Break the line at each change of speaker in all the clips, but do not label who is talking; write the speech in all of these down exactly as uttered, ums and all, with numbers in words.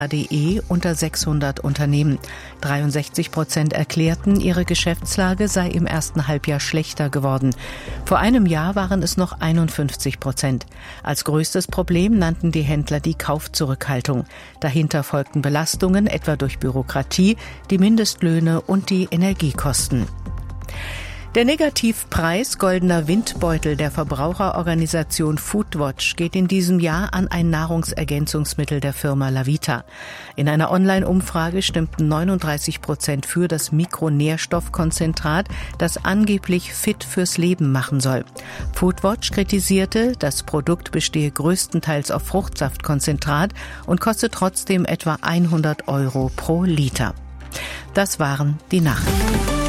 De unter sechshundert Unternehmen. dreiundsechzig Prozent erklärten, ihre Geschäftslage sei im ersten Halbjahr schlechter geworden. Vor einem Jahr waren es noch einundfünfzig Prozent. Als größtes Problem nannten die Händler die Kaufzurückhaltung. Dahinter folgten Belastungen, etwa durch Bürokratie, die Mindestlöhne und die Energiekosten. Der Negativpreis Goldener Windbeutel der Verbraucherorganisation Foodwatch geht in diesem Jahr an ein Nahrungsergänzungsmittel der Firma Lavita. In einer Online-Umfrage stimmten neununddreißig Prozent für das Mikronährstoffkonzentrat, das angeblich fit fürs Leben machen soll. Foodwatch kritisierte, das Produkt bestehe größtenteils auf Fruchtsaftkonzentrat und koste trotzdem etwa hundert Euro pro Liter. Das waren die Nachrichten.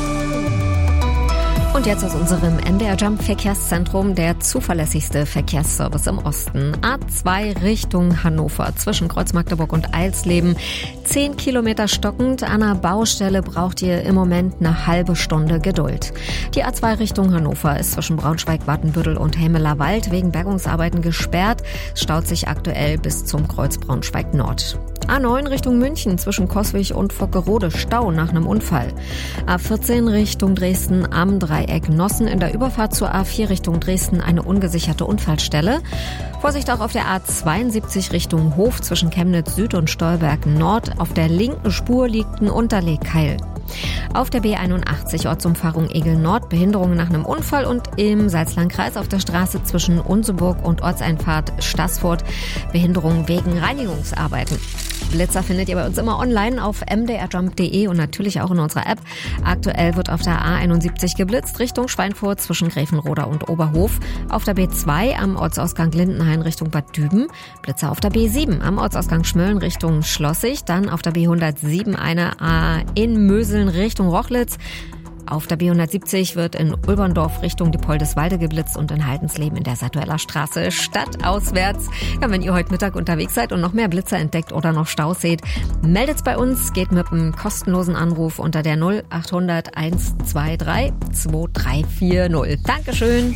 Und jetzt aus unserem M D R Jump Verkehrszentrum der zuverlässigste Verkehrsservice im Osten. A zwei Richtung Hannover zwischen Kreuz Magdeburg und Eilsleben. Zehn Kilometer stockend. An der Baustelle braucht ihr im Moment eine halbe Stunde Geduld. Die A zwei Richtung Hannover ist zwischen Braunschweig, Wattenbüttel und Helmeler Wald wegen Bergungsarbeiten gesperrt. Es staut sich aktuell bis zum Kreuz Braunschweig Nord. A neun Richtung München zwischen Coswig und Vockerode Stau nach einem Unfall. A vierzehn Richtung Dresden am Dreieck Nossen in der Überfahrt zur A vier Richtung Dresden eine ungesicherte Unfallstelle. Vorsicht auch auf der A zweiundsiebzig Richtung Hof zwischen Chemnitz Süd und Stolberg Nord. Auf der linken Spur liegt ein Unterlegkeil. Auf der B einundachtzig Ortsumfahrung Egel Nord Behinderungen nach einem Unfall und im Salzlandkreis auf der Straße zwischen Unseburg und Ortseinfahrt Staßfurt Behinderungen wegen Reinigungsarbeiten. Blitzer findet ihr bei uns immer online auf m d r jump punkt de und natürlich auch in unserer App. Aktuell wird auf der A einundsiebzig geblitzt Richtung Schweinfurt zwischen Gräfenroda und Oberhof. Auf der B zwei am Ortsausgang Lindenhain Richtung Bad Düben. Blitzer auf der B sieben am Ortsausgang Schmölln Richtung Schlossig. Dann auf der B hundertsieben eine A in Möseln Richtung Rochlitz. Auf der B hundertsiebzig wird in Ulberndorf Richtung Diepoldeswalde geblitzt und in Haldensleben in der Sadueller Straße stadtauswärts. Ja, wenn ihr heute Mittag unterwegs seid und noch mehr Blitzer entdeckt oder noch Staus seht, meldet's bei uns, geht mit einem kostenlosen Anruf unter der null achthundert hundertzweiundzwanzig zweitausenddreihundertvierzig. Dankeschön.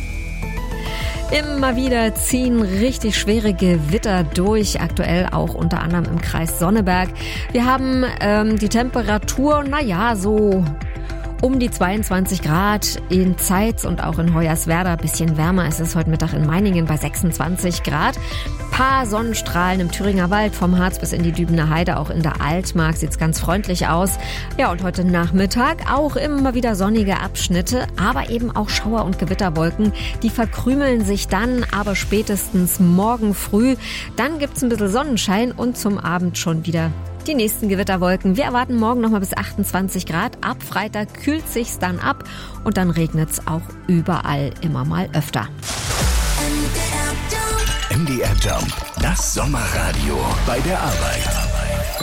Immer wieder ziehen richtig schwere Gewitter durch, aktuell auch unter anderem im Kreis Sonneberg. Wir haben ähm, die Temperatur, naja, so um die zweiundzwanzig Grad in Zeitz und auch in Hoyerswerda. Bisschen wärmer ist es heute Mittag in Meiningen bei sechsundzwanzig Grad. Paar Sonnenstrahlen im Thüringer Wald, vom Harz bis in die Dübener Heide, auch in der Altmark sieht's ganz freundlich aus. Ja, und heute Nachmittag auch immer wieder sonnige Abschnitte, aber eben auch Schauer- und Gewitterwolken. Die verkrümeln sich dann aber spätestens morgen früh. Dann gibt's ein bisschen Sonnenschein und zum Abend schon wieder die nächsten Gewitterwolken. Wir erwarten morgen nochmal bis achtundzwanzig Grad. Ab Freitag kühlt sich's dann ab und dann regnet's auch überall immer mal öfter.
M D R Jump, das Sommerradio bei der Arbeit.